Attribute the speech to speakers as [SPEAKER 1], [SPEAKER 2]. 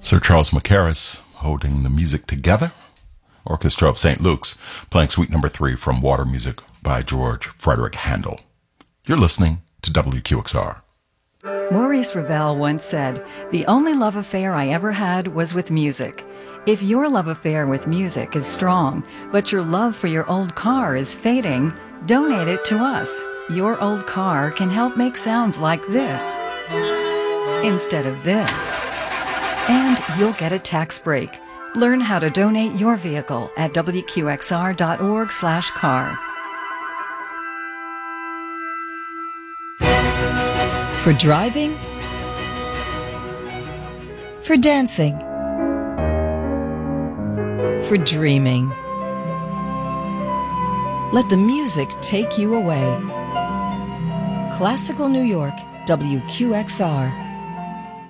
[SPEAKER 1] Sir Charles Mackerras holding the music together. Orchestra of St. Luke's playing Suite Number 3 from Water Music by George Frederick Handel. You're listening to WQXR.
[SPEAKER 2] Maurice Ravel once said, "The only love affair I ever had was with music." If your love affair with music is strong, but your love for your old car is fading, donate it to us. Your old car can help make sounds like this instead of this. And you'll get a tax break. Learn how to donate your vehicle at wqxr.org/car.
[SPEAKER 3] For driving, for dancing, for dreaming. Let the music take you away. Classical New York, WQXR.